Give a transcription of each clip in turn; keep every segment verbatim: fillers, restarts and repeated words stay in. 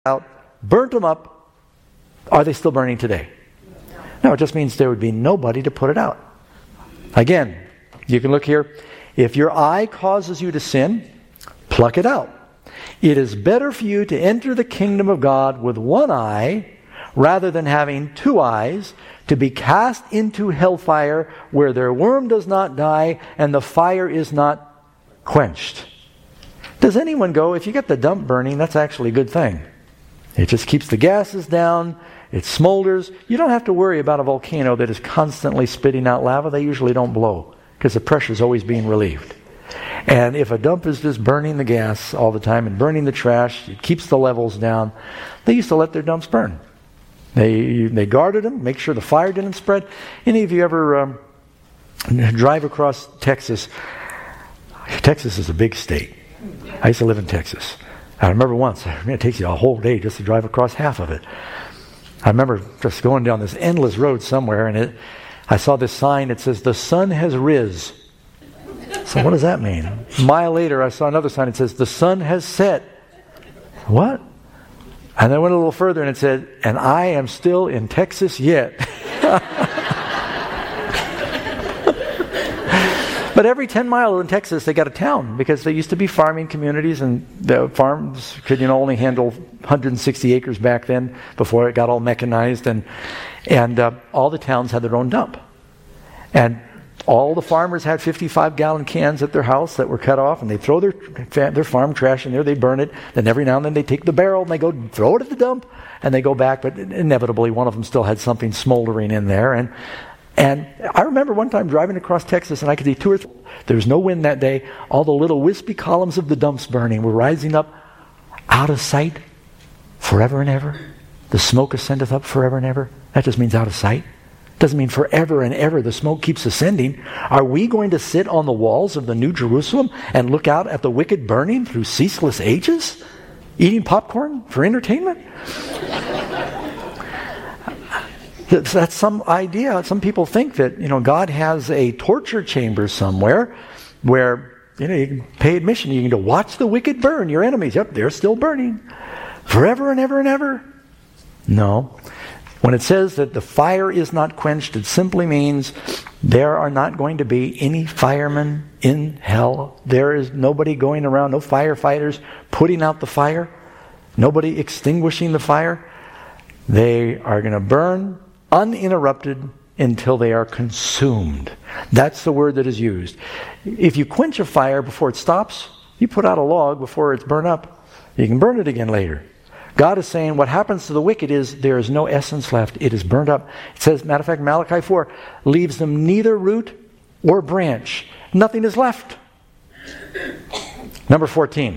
out, burnt them up. Are they still burning today? No, it just means there would be nobody to put it out. Again, you can look here. If your eye causes you to sin, pluck it out. It is better for you to enter the kingdom of God with one eye rather than having two eyes, to be cast into hellfire where their worm does not die and the fire is not quenched. Does anyone go, if you get the dump burning, that's actually a good thing. It just keeps the gases down, it smolders. You don't have to worry about a volcano that is constantly spitting out lava. They usually don't blow because the pressure is always being relieved. And if a dump is just burning the gas all the time and burning the trash, it keeps the levels down. They used to let their dumps burn. They they guarded them, make sure the fire didn't spread. Any of you ever um, drive across Texas? Texas is a big state. I used to live in Texas. I remember once, I mean, it takes you a whole day just to drive across half of it. I remember just going down this endless road somewhere, and it, I saw this sign that says, "The sun has riz." So what does that mean? A mile later, I saw another sign that says, "The sun has set." What? And then I went a little further and it said, "And I am still in Texas yet." But every ten miles in Texas, they got a town because they used to be farming communities, and the farms could, you know, only handle one hundred sixty acres back then before it got all mechanized, and and uh, all the towns had their own dump, and all the farmers had fifty-five gallon cans at their house that were cut off, and they throw their their farm trash in there. They burn it. Then every now and then they take the barrel and they go throw it at the dump, and they go back. But inevitably, one of them still had something smoldering in there, and. And I remember one time driving across Texas, and I could see two or three. There was no wind that day. All the little wispy columns of the dumps burning were rising up out of sight forever and ever. The smoke ascendeth up forever and ever. That just means out of sight. Doesn't mean forever and ever the smoke keeps ascending. Are we going to sit on the walls of the New Jerusalem and look out at the wicked burning through ceaseless ages? Eating popcorn for entertainment? That's some idea. Some people think that, you know, God has a torture chamber somewhere where, you know, you can pay admission. You can go watch the wicked burn, your enemies. Yep, they're still burning forever and ever and ever. No. When it says that the fire is not quenched, it simply means there are not going to be any firemen in hell. There is nobody going around, no firefighters putting out the fire, nobody extinguishing the fire. They are going to burn uninterrupted until they are consumed. That's the word that is used. If you quench a fire before it stops, you put out a log before it's burned up. You can burn it again later. God is saying what happens to the wicked is there is no essence left. It is burned up. It says, matter of fact, Malachi four leaves them neither root or branch. Nothing is left. Number fourteen.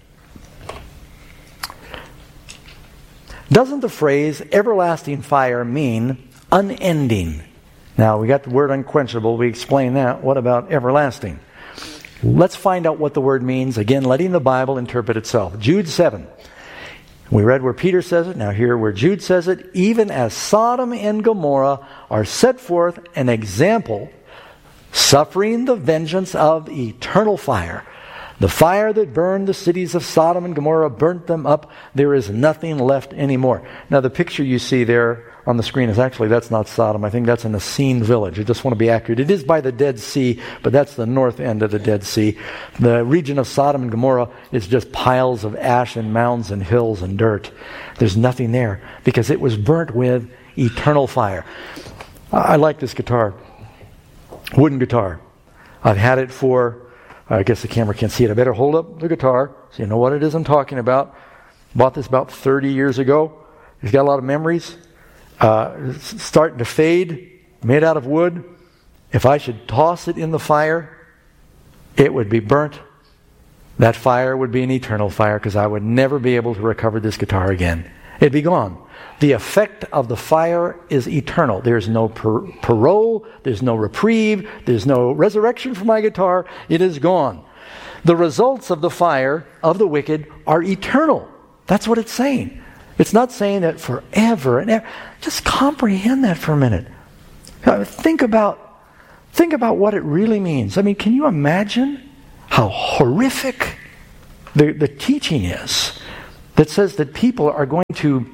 Doesn't the phrase everlasting fire mean unending? Now, we got the word unquenchable. We explained that. What about everlasting? Let's find out what the word means. Again, letting the Bible interpret itself. Jude seven. We read where Peter says it. Now here where Jude says it. Even as Sodom and Gomorrah are set forth an example, suffering the vengeance of eternal fire. The fire that burned the cities of Sodom and Gomorrah burnt them up. There is nothing left anymore. Now the picture you see there on the screen is actually, that's not Sodom. I think that's an Essene village. I just want to be accurate. It is by the Dead Sea, but that's the north end of the Dead Sea. The region of Sodom and Gomorrah is just piles of ash and mounds and hills and dirt. There's nothing there because it was burnt with eternal fire. I like this guitar. Wooden guitar. I've had it for... I guess the camera can't see it. I better hold up the guitar so you know what it is I'm talking about. Bought this about thirty years ago. It's got a lot of memories. Uh, it's starting to fade. Made out of wood. If I should toss it in the fire, it would be burnt. That fire would be an eternal fire because I would never be able to recover this guitar again. It'd be gone. The effect of the fire is eternal. There's no par- parole, there's no reprieve, there's no resurrection for my guitar. It is gone. The results of the fire of the wicked are eternal. That's what it's saying. It's not saying that forever and ever. Just comprehend that for a minute. Think about, think about what it really means. I mean, can you imagine how horrific the, the teaching is? that says that people are going to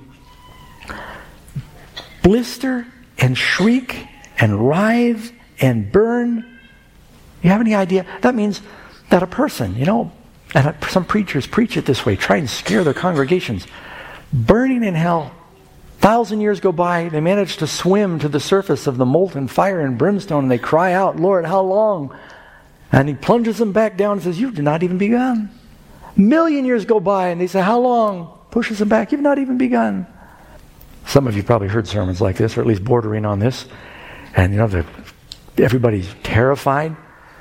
blister and shriek and writhe and burn. You have any idea? That means that a person, you know, and some preachers preach it this way, try and scare their congregations. Burning in hell. Thousand years go by, they manage to swim to the surface of the molten fire and brimstone, and they cry out, Lord, how long? And he plunges them back down and says, you've not even begun. Million years go by, and they say, how long? Pushes them back, you've not even begun. Some of you probably heard sermons like this, or at least bordering on this. And you know, everybody's terrified.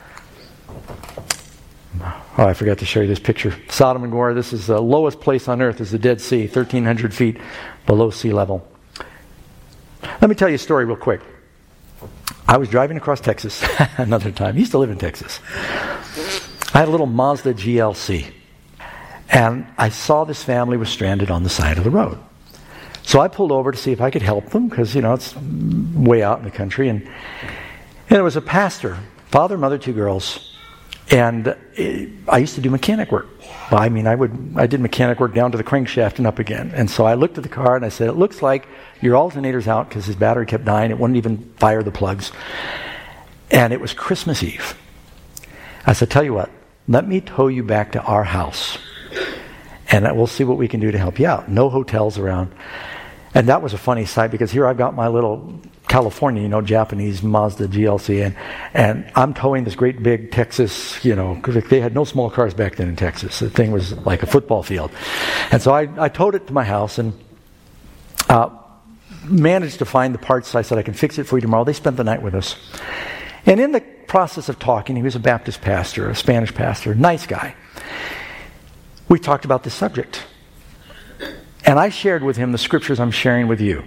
Oh, I forgot to show you this picture. Sodom and Gomorrah, this is the lowest place on earth, is the Dead Sea, thirteen hundred feet below sea level. Let me tell you a story real quick. I was driving across Texas another time. I used to live in Texas. I had a little Mazda G L C. And I saw this family was stranded on the side of the road. So I pulled over to see if I could help them, because, you know, it's way out in the country. And, and it was a pastor, father, mother, two girls. And it, I used to do mechanic work. Well, I mean, I would I did mechanic work down to the crankshaft and up again. And so I looked at the car and I said, it looks like your alternator's out because his battery kept dying. It wouldn't even fire the plugs. And it was Christmas Eve. I said, tell you what, let me tow you back to our house. And we'll see what we can do to help you out. No hotels around. And that was a funny sight, because here I've got my little California, you know, Japanese Mazda G L C, and, and I'm towing this great big Texas, you know, because they had no small cars back then in Texas. The thing was like a football field. And so I, I towed it to my house and uh, managed to find the parts. I said, I can fix it for you tomorrow. They spent the night with us. And in the process of talking, he was a Baptist pastor, a Spanish pastor, nice guy. We talked about this subject. And I shared with him the scriptures I'm sharing with you.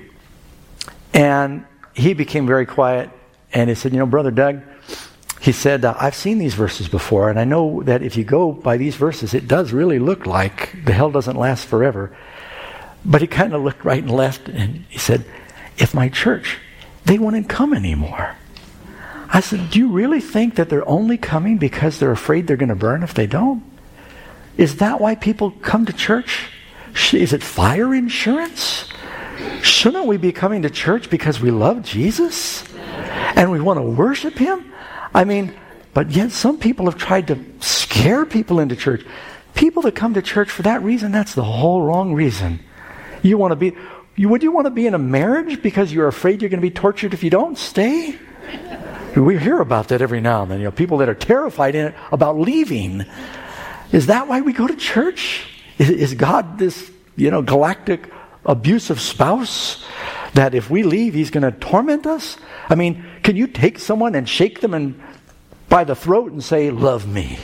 And he became very quiet, and he said, you know, Brother Doug, he said, uh, I've seen these verses before, and I know that if you go by these verses, it does really look like the hell doesn't last forever. But he kind of looked right and left, and he said, if my church, they wouldn't come anymore. I said, do you really think that they're only coming because they're afraid they're going to burn if they don't? Is that why people come to church? Is it fire insurance? Shouldn't we be coming to church because we love Jesus and we want to worship Him? I mean, but yet some people have tried to scare people into church. People that come to church for that reason, that's the whole wrong reason. You want to be, you, would you want to be in a marriage because you're afraid you're going to be tortured if you don't stay? We hear about that every now and then. You know, people that are terrified in it about leaving. Is that why we go to church? Is, is God this, you know, galactic abusive spouse that if we leave, He's going to torment us? I mean, can you take someone and shake them and by the throat and say, love me?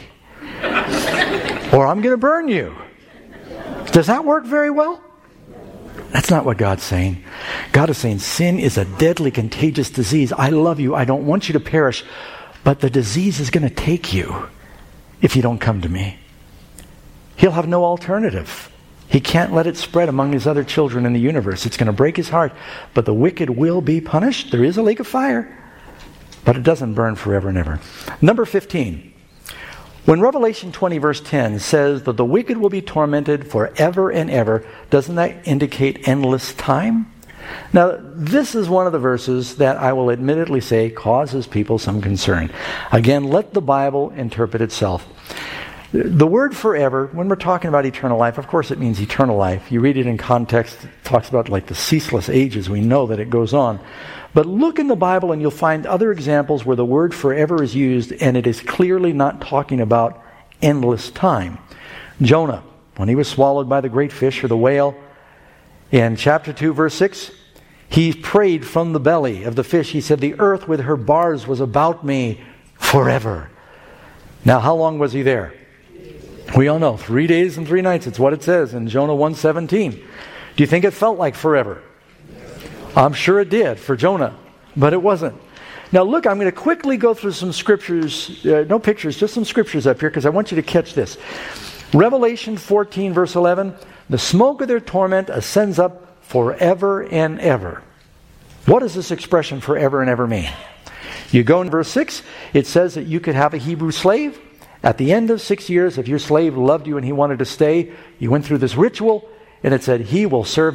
Or I'm going to burn you. Does that work very well? That's not what God's saying. God is saying sin is a deadly, contagious disease. I love you. I don't want you to perish. But the disease is going to take you if you don't come to me. He'll have no alternative. He can't let it spread among His other children in the universe. It's going to break His heart. But the wicked will be punished. There is a lake of fire. But it doesn't burn forever and ever. Number fifteen. When Revelation twenty verse ten says that the wicked will be tormented forever and ever, doesn't that indicate endless time? Now, this is one of the verses that I will admittedly say causes people some concern. Again, let the Bible interpret itself. The word forever, when we're talking about eternal life, of course it means eternal life. You read it in context, it talks about like the ceaseless ages. We know that it goes on. But look in the Bible and you'll find other examples where the word forever is used and it is clearly not talking about endless time. Jonah, when he was swallowed by the great fish or the whale, in chapter two, verse six, he prayed from the belly of the fish. He said, the earth with her bars was about me forever. Now, how long was he there? We all know, three days and three nights. It's what it says in Jonah one seventeen. Do you think it felt like forever? I'm sure it did for Jonah, but it wasn't. Now look, I'm going to quickly go through some scriptures, uh, no pictures, just some scriptures up here because I want you to catch this. Revelation fourteen verse eleven, the smoke of their torment ascends up forever and ever. What does this expression forever and ever mean? You go in verse six, it says that you could have a Hebrew slave. At the end of six years, if your slave loved you and he wanted to stay, you went through this ritual and it said, he will serve